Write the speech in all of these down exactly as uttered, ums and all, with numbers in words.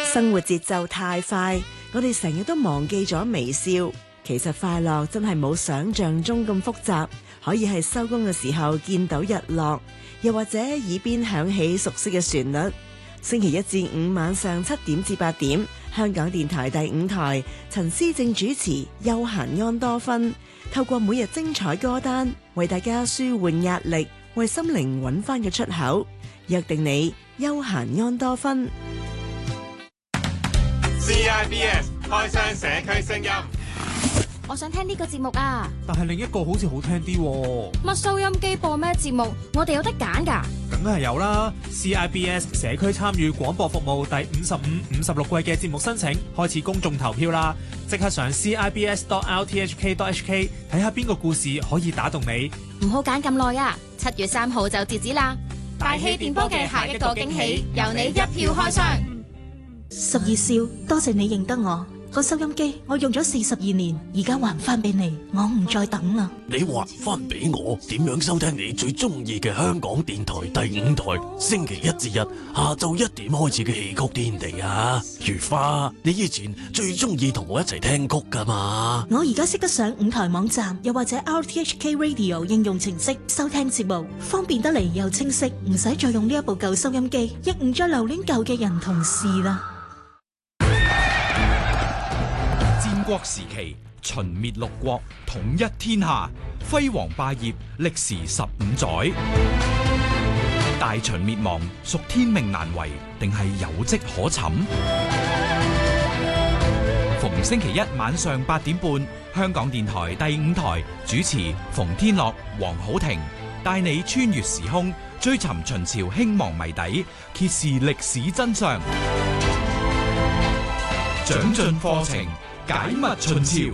生活節奏太快，我哋成日都忘記咗微笑。其實快樂真係冇想象中咁複雜，可以係收工嘅時候見到日落，又或者耳邊響起熟悉嘅旋律。星期一至五晚上七點至八點，香港電台第五台，陳思正主持《悠閒安多芬》，透過每日精彩歌單，為大家舒緩壓力，為心靈揾翻個出口。約定你悠閒安多芬。 C I B S 開箱社區聲音。 我想聽呢個節目啊， 但係另一個好似好聽啲喎。 乜收音機播咩節目？我哋有得揀㗎。 梗係有啦 ！C I B S 社區參與廣播服務第五十五、五十六季嘅節目申請開始公眾投票啦！即刻上 C I B S dot R T H K dot H K 睇下邊個故事可以打動你。 唔好揀咁耐啊！七月三號就截止啦。大氣電波嘅下一個驚喜，由你一票開箱。 十二少，多謝你認得我。個收音機我用咗四十二年，而家還翻俾你，我唔再等啦。 你還翻俾我，點樣收聽你最中意嘅香港電台第五台？星期一至日下晝一點開始嘅戲曲天地啊！如花，你以前最中意同我一齊聽曲噶嘛？ 我而家識得上五台網站，又或者 R T H K Radio 應用程式收聽節目，方便得嚟又清晰，唔使再用呢一部舊收音機，亦唔再留戀舊嘅人同事啦。 戰國時期，秦滅六國，統一天下，輝煌霸業，歷時十五載。大秦滅亡，屬天命難違，定係有跡可尋？逢星期一晚上八點半，香港電台第五台主持馮天樂、黃好庭，帶你穿越時空，追尋秦朝興亡謎底，揭示歷史真相。長進課程，解密秦朝。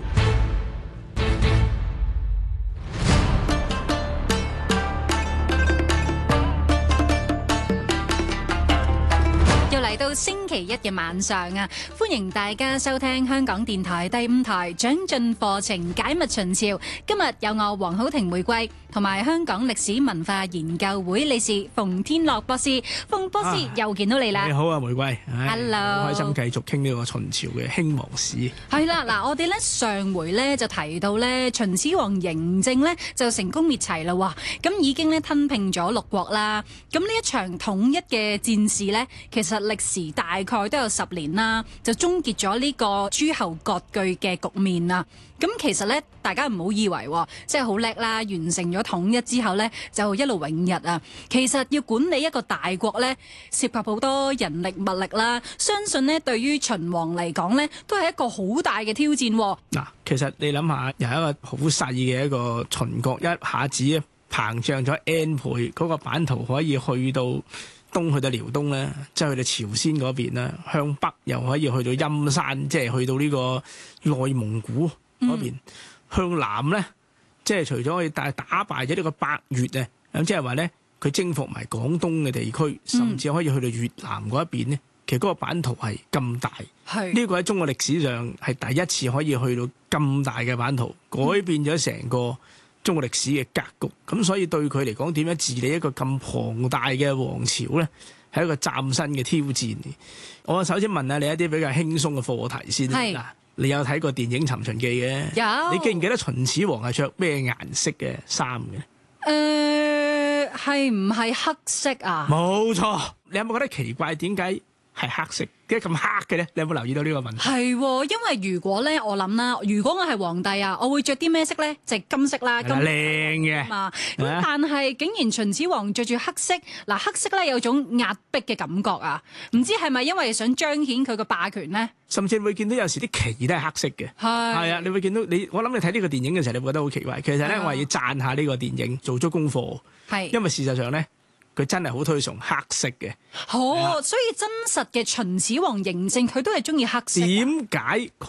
又嚟到星期一嘅晚上啊，歡迎大家收聽香港電台第五台長進課程解密秦朝。今日有我黃好庭玫瑰同埋香港歷史文化研究會理事馮天樂博士。馮博士、啊、又見到你啦！ 你好啊，玫瑰。 Hello， 開心繼續傾呢個秦朝嘅興亡史。 係啦，嗱，我哋咧上回咧就提到咧秦始皇嬴政咧就成功滅齊啦，喎，咁已經咧吞併咗六國啦。咁呢一場統一嘅戰事咧，其實歷時大概都有十年啦，就終結咗呢個諸侯割據嘅局面啦。咁其實咧，大家唔好以為即係好叻啦，完成咗統一之後咧就一勞永逸啊。其實要管理一個大國咧，涉及好多人力物力啦。相信咧，對於秦王嚟講咧，都係一個好大嘅挑戰。 嗱，其實你諗下，由一個好細嘅一個秦國，一下子膨脹咗 N 倍，嗰個版圖可以去到東去到遼東咧，即係去到朝鮮嗰邊啦，向北又可以去到陰山，即係去到呢個內蒙古嗰邊，嗯、向南咧，即係除咗可以打打敗咗呢個百越啊，咁即係話咧，佢征服埋廣東嘅地區，甚至可以去到越南嗰一邊咧。其實嗰個版圖係咁大，呢個喺中國歷史上係第一次可以去到咁大嘅版圖，改變咗成個中國歷史嘅格局。咁所以對佢嚟講，點樣治理一個咁龐大嘅王朝咧，係一個嶄新嘅挑戰。我首先問下你一啲比較輕鬆嘅課題先。嗱，你有睇過電影《尋秦記》嘅？有。你記唔記得秦始皇係着咩顏色嘅衫嘅？ 誒、呃，係唔係黑色啊？ 冇錯。你有冇覺得奇怪？點解係黑色？點解咁黑嘅咧？你有冇留意到呢個問題？ 係，因為如果咧，我諗啦，如果我係皇帝啊，我會着啲咩色咧？就係、是、金色啦，咁靚嘅嘛。咁但係竟然秦始皇着住黑色，嗱，黑色咧有種壓迫嘅感覺啊！唔知係咪因為想彰顯佢個霸權咧？ 甚至會見到有時啲旗都係黑色嘅。係係啊，你會見到你，我諗你睇呢個電影嘅時候，你會覺得好奇怪。其實咧，我係要讚下呢個電影，做咗功課。係，因為事實上咧。佢真係好推崇黑色嘅， 哦，所以真實嘅秦始皇嬴政佢都係中意黑色。 點解？